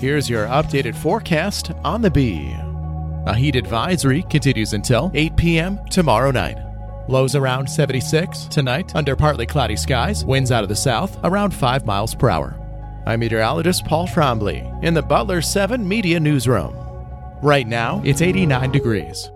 Here's your updated forecast on the Bee. A heat advisory continues until 8 p.m. tomorrow night. Lows around 76 tonight under partly cloudy skies, winds out of the south around 5 miles per hour. I'm meteorologist Paul Trombley in the Butler 7 Media Newsroom. Right now, it's 89 degrees.